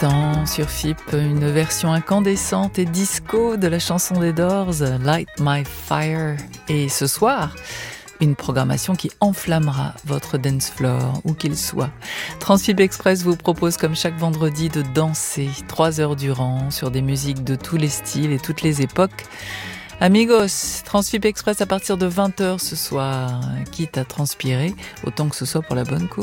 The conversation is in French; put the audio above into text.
l'instant sur FIP, une version incandescente et disco de la chanson des Doors, Light My Fire. Et ce soir, une programmation qui enflammera votre dance floor, où qu'il soit. Transfib Express vous propose, comme chaque vendredi, de danser 3 heures durant sur des musiques de tous les styles et toutes les époques. Amigos, Transfib Express à partir de 20h ce soir, quitte à transpirer, autant que ce soit pour la bonne cause.